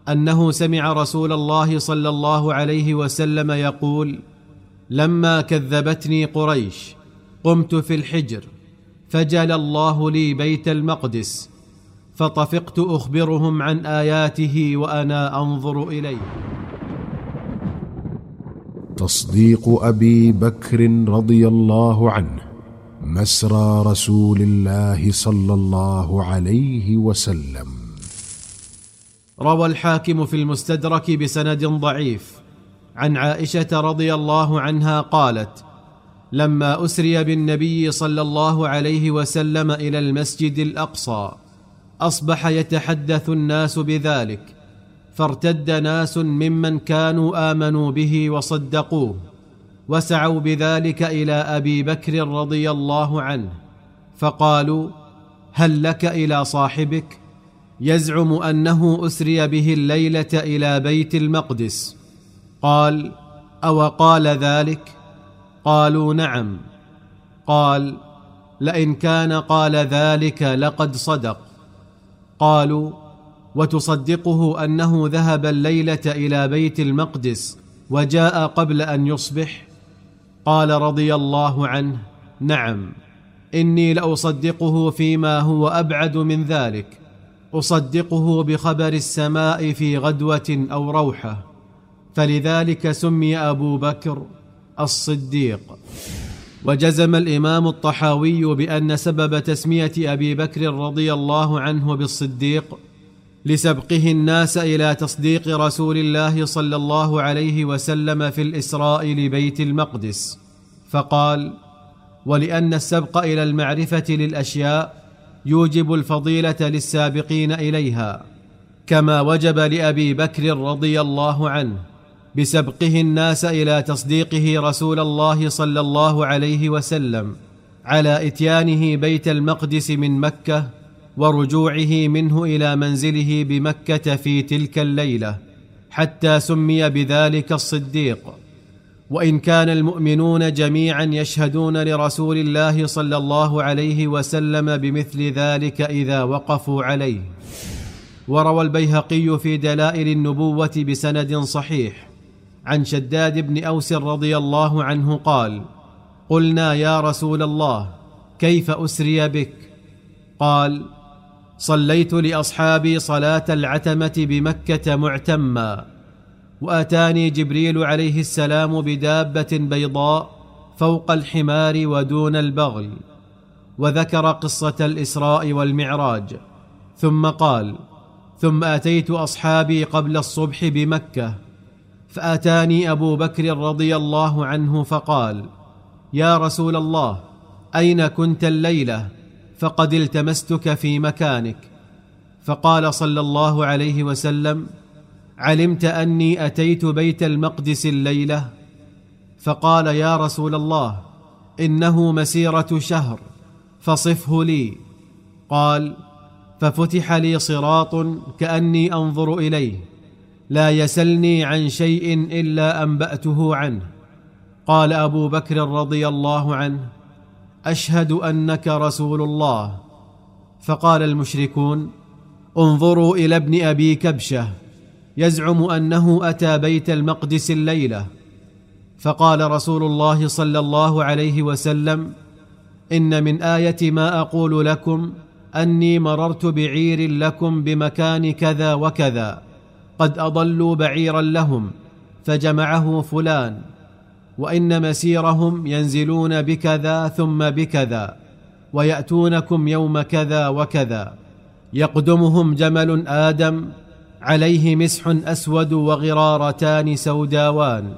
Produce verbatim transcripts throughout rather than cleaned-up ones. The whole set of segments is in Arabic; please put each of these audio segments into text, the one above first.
أنه سمع رسول الله صلى الله عليه وسلم يقول: لما كذبتني قريش قمت في الحجر فجل الله لي بيت المقدس فطفقت أخبرهم عن آياته وأنا أنظر إليه. تصديق أبي بكر رضي الله عنه مسرى رسول الله صلى الله عليه وسلم. روى الحاكم في المستدرك بسند ضعيف عن عائشة رضي الله عنها قالت: لما أسري بالنبي صلى الله عليه وسلم إلى المسجد الأقصى أصبح يتحدث الناس بذلك، فارتد ناس ممن كانوا آمنوا به وصدقوه وسعوا بذلك إلى أبي بكر رضي الله عنه فقالوا: هل لك إلى صاحبك يزعم أنه أسري به الليلة إلى بيت المقدس؟ قال: أو قال ذلك؟ قالوا: نعم. قال: لئن كان قال ذلك لقد صدق. قالوا: وتصدقه أنه ذهب الليلة إلى بيت المقدس وجاء قبل أن يصبح؟ قال رضي الله عنه: نعم، إني لأصدقه فيما هو أبعد من ذلك، أصدقه بخبر السماء في غدوة أو روحة، فلذلك سمي أبو بكر الصديق. وجزم الإمام الطحاوي بأن سبب تسمية أبي بكر رضي الله عنه بالصديق لسبقه الناس إلى تصديق رسول الله صلى الله عليه وسلم في الإسراء لبيت المقدس، فقال: ولأن السبق إلى المعرفة للأشياء يوجب الفضيلة للسابقين إليها، كما وجب لأبي بكر رضي الله عنه بسبقه الناس إلى تصديقه رسول الله صلى الله عليه وسلم على إتيانه بيت المقدس من مكة ورجوعه منه إلى منزله بمكة في تلك الليلة، حتى سمي بذلك الصديق. وإن كان المؤمنون جميعا يشهدون لرسول الله صلى الله عليه وسلم بمثل ذلك إذا وقفوا عليه. وروى البيهقي في دلائل النبوة بسند صحيح عن شداد بن أوس رضي الله عنه قال: قلنا يا رسول الله كيف أسري بك؟ قال: صليت لأصحابي صلاة العتمة بمكة معتما، وأتاني جبريل عليه السلام بدابة بيضاء فوق الحمار ودون البغل، وذكر قصة الإسراء والمعراج، ثم قال: ثم أتيت أصحابي قبل الصبح بمكة، فأتاني أبو بكر رضي الله عنه فقال: يا رسول الله أين كنت الليلة؟ فقد التمستك في مكانك. فقال صلى الله عليه وسلم: علمت أني أتيت بيت المقدس الليلة؟ فقال: يا رسول الله إنه مسيرة شهر، فصفه لي. قال: ففتح لي صراط كأني أنظر إليه، لا يسلني عن شيء إلا أنبأته عنه. قال أبو بكر رضي الله عنه: أشهد أنك رسول الله. فقال المشركون: انظروا إلى ابن أبي كبشة يزعم أنه أتى بيت المقدس الليلة. فقال رسول الله صلى الله عليه وسلم: إن من آية ما أقول لكم أني مررت بعير لكم بمكان كذا وكذا، قد أضلوا بعيرا لهم فجمعه فلان، وإن مسيرهم ينزلون بكذا ثم بكذا، ويأتونكم يوم كذا وكذا، يقدمهم جمل آدم عليه مسح أسود وغرارتان سوداوان.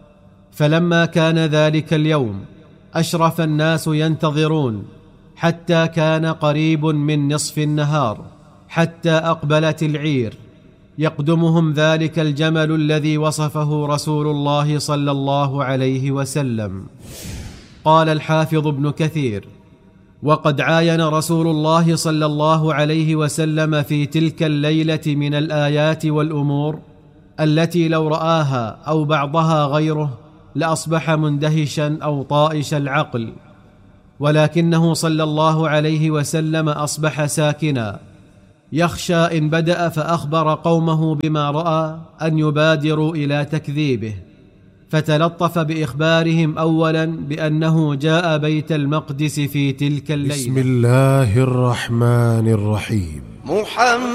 فلما كان ذلك اليوم أشرف الناس ينتظرون حتى كان قريب من نصف النهار، حتى أقبلت العير، يقدمهم ذلك الجمل الذي وصفه رسول الله صلى الله عليه وسلم. قال الحافظ ابن كثير: وقد عاين رسول الله صلى الله عليه وسلم في تلك الليلة من الآيات والأمور التي لو رآها أو بعضها غيره لأصبح مندهشا أو طائش العقل، ولكنه صلى الله عليه وسلم أصبح ساكنا يخشى إن بدأ فأخبر قومه بما رأى أن يبادروا إلى تكذيبه، فتلطف بإخبارهم أولا بأنه جاء بيت المقدس في تلك الليلة. بسم الله الرحمن الرحيم. محمد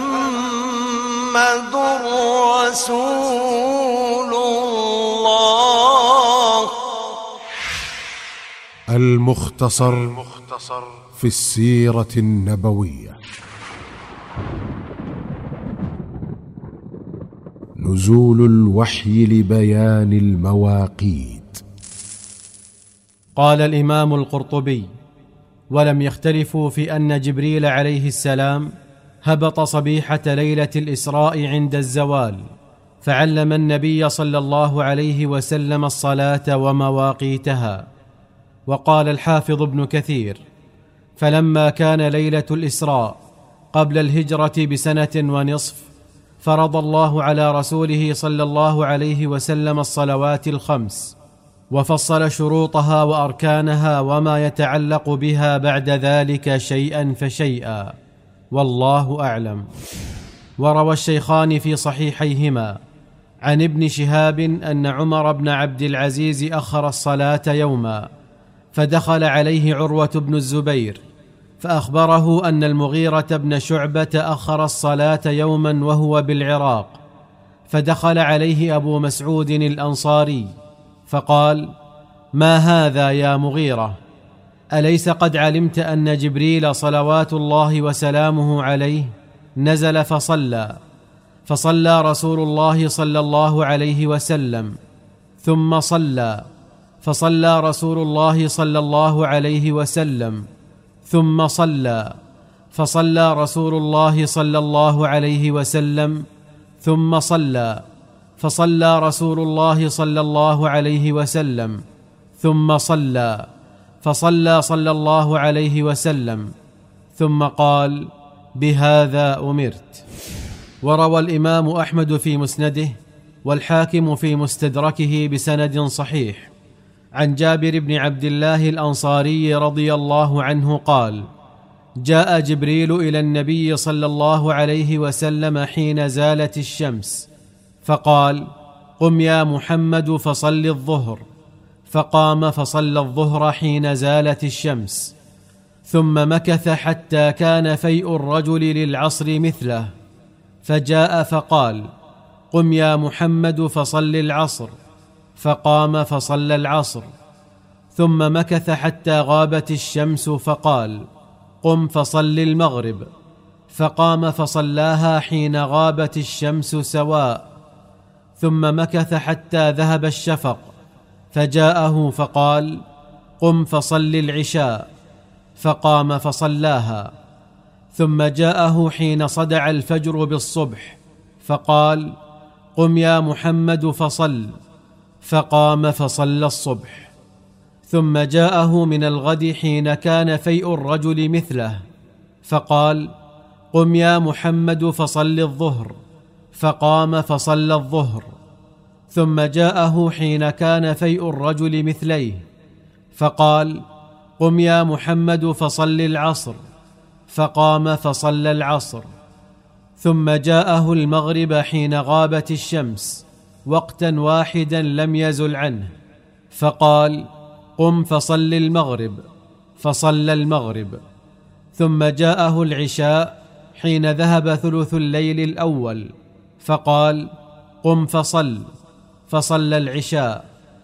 رسول الله. المختصر في السيرة النبوية. نزول الوحي لبيان المواقيت. قال الإمام القرطبي: ولم يختلفوا في أن جبريل عليه السلام هبط صبيحة ليلة الإسراء عند الزوال، فعلم النبي صلى الله عليه وسلم الصلاة ومواقيتها. وقال الحافظ ابن كثير: فلما كان ليلة الإسراء قبل الهجرة بسنة ونصف، فرض الله على رسوله صلى الله عليه وسلم الصلوات الخمس، وفصل شروطها وأركانها وما يتعلق بها بعد ذلك شيئا فشيئا، والله أعلم. وروى الشيخان في صحيحيهما عن ابن شهاب أن عمر بن عبد العزيز أخر الصلاة يوما، فدخل عليه عروة بن الزبير فأخبره أن المغيرة بن شعبة أخر الصلاة يوما وهو بالعراق، فدخل عليه أبو مسعود الأنصاري فقال: ما هذا يا مغيرة؟ أليس قد علمت أن جبريل صلوات الله وسلامه عليه نزل فصلى فصلى رسول الله صلى الله عليه وسلم، ثم صلى فصلى رسول الله صلى الله عليه وسلم، ثم صلى فصلى رسول الله صلى الله عليه وسلم، ثم صلى فصلى رسول الله صلى الله عليه وسلم، ثم صلى فصلى صلى الله عليه وسلم، ثم قال: بهذا أمرت. وروى الإمام أحمد في مسنده والحاكم في مستدركه بسند صحيح عن جابر بن عبد الله الأنصاري رضي الله عنه قال: جاء جبريل إلى النبي صلى الله عليه وسلم حين زالت الشمس، فقال: قم يا محمد فصل الظهر، فقام فصلى الظهر حين زالت الشمس، ثم مكث حتى كان فيء الرجل للعصر مثله، فجاء فقال: قم يا محمد فصل العصر، فقام فصلى العصر، ثم مكث حتى غابت الشمس، فقال: قم فصل المغرب، فقام فصلاها حين غابت الشمس سواء، ثم مكث حتى ذهب الشفق، فجاءه فقال: قم فصل العشاء، فقام فصلاها، ثم جاءه حين صدع الفجر بالصبح، فقال: قم يا محمد فصل، فقام فصلى الصبح، ثم جاءه من الغد حين كان فيء الرجل مثله، فقال: قم يا محمد فصل الظهر، فقام فصلى الظهر، ثم جاءه حين كان فيء الرجل مثليه، فقال: قم يا محمد فصل العصر، فقام فصلى العصر، ثم جاءه المغرب حين غابت الشمس وقتا واحدا لم يزل عنه، فقال: قم فصل المغرب، فصلى المغرب، ثم جاءه العشاء حين ذهب ثلث الليل الأول، فقال: قم فصل، فصلى العشاء،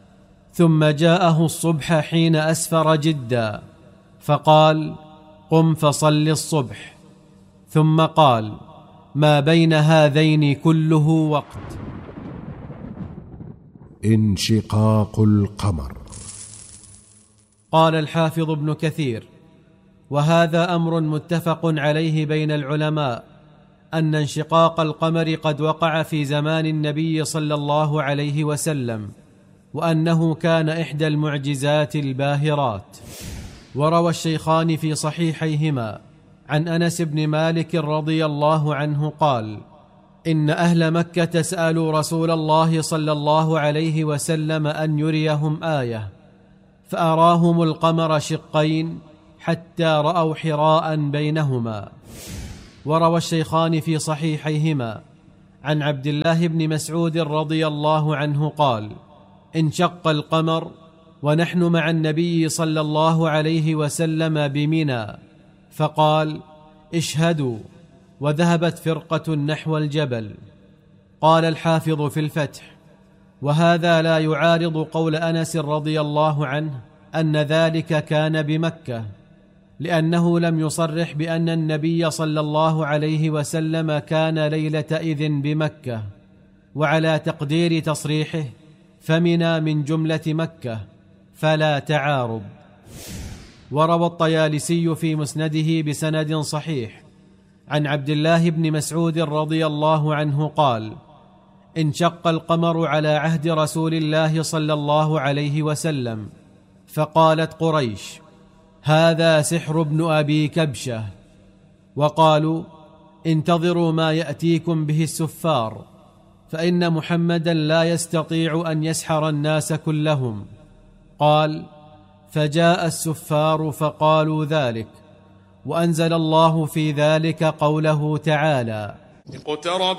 ثم جاءه الصبح حين أسفر جدا، فقال: قم فصل الصبح، ثم قال: ما بين هذين كله وقت. انشقاق القمر. قال الحافظ ابن كثير: وهذا أمر متفق عليه بين العلماء، أن انشقاق القمر قد وقع في زمان النبي صلى الله عليه وسلم، وأنه كان إحدى المعجزات الباهرات. وروى الشيخان في صحيحيهما عن أنس بن مالك رضي الله عنه قال: إن أهل مكة سألوا رسول الله صلى الله عليه وسلم أن يريهم آية، فأراهم القمر شقين حتى رأوا حراء بينهما، وروى الشيخان في صحيحيهما عن عبد الله بن مسعود رضي الله عنه قال: انشق القمر ونحن مع النبي صلى الله عليه وسلم بمنى، فقال: اشهدوا، وذهبت فرقة نحو الجبل. قال الحافظ في الفتح: وهذا لا يعارض قول أنس رضي الله عنه أن ذلك كان بمكة، لأنه لم يصرح بأن النبي صلى الله عليه وسلم كان ليلة إذن بمكة، وعلى تقدير تصريحه فمنى من جملة مكة، فلا تعارض. وروى الطيالسي في مسنده بسند صحيح عن عبد الله بن مسعود رضي الله عنه قال: انشق القمر على عهد رسول الله صلى الله عليه وسلم، فقالت قريش: هذا سحر ابن أبي كبشة، وقالوا: انتظروا ما يأتيكم به السفار، فإن محمدا لا يستطيع أن يسحر الناس كلهم. قال: فجاء السفار فقالوا ذلك، وأنزل الله في ذلك قوله تعالى: